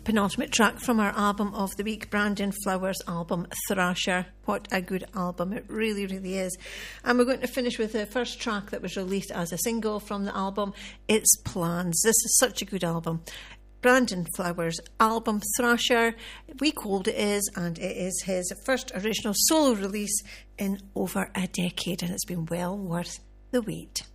penultimate track from our album of the week, Brandon Flowers' album Thrasher. What a good album, it really, really is. And we're going to finish with the first track that was released as a single from the album, It's Plans. This is such a good album. Brandon Flowers' album Thrasher, week old it is, and it is his first original solo release in over a decade, and it's been well worth the wait.